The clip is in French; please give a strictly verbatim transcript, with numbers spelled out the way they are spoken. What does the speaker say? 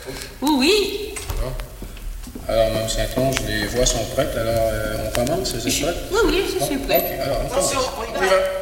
Oui, oui. Bon. Alors, Mme Saint-Onge, les voix sont prêtes. Alors, euh, on commence, c'est ça? Oui, oui, je suis prête. Ok, alors on commence. Attention, on y va. On y va.